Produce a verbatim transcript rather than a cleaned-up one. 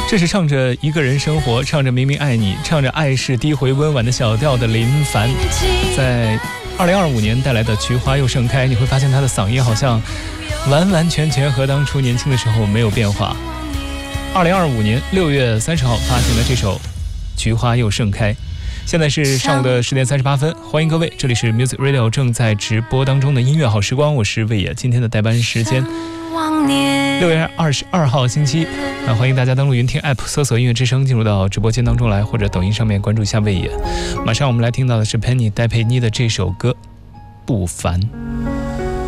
这是唱着一个人生活，唱着明明爱你，唱着爱是低回温婉的小调的林凡，在二零二五年带来的《菊花又盛开》，你会发现他的嗓音好像完完全全和当初年轻的时候没有变化。二零二五年六月三十号发行的这首《菊花又盛开》，现在是上午的十点三十八分，欢迎各位，这里是 Music Radio 正在直播当中的音乐好时光，我是魏野，今天的代班时间六月二十二号星期，那欢迎大家登录云听 App 搜索音乐之声进入到直播间当中来，或者抖音上面关注一下魏野。马上我们来听到的是 Penny 戴佩妮的这首歌《不凡》。